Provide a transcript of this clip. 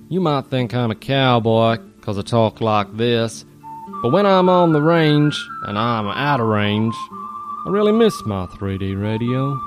You might think I'm a cowboy 'cause I talk like this, but when I'm on the range and I'm out of range, I really miss my 3D radio.